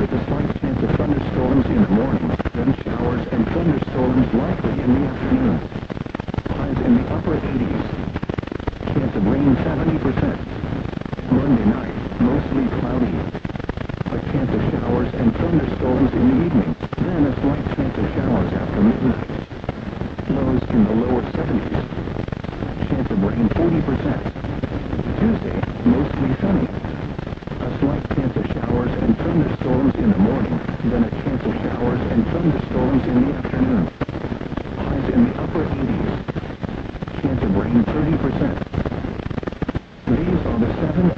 with a slight chance of thunderstorms in the morning, then showers and thunderstorms likely in the afternoon. Highs in the upper 80s. Chance of rain 70%. Monday night, mostly cloudy. A chance of showers and thunderstorms in the evening, then a slight chance of showers after midnight. Lows in the lower 70s. Chance of rain 40%. Tuesday, mostly sunny. A slight chance of showers and thunderstorms in the morning, then a chance of showers and thunderstorms in the afternoon. Highs in the upper 80s. Chance of rain 30%. These are the 7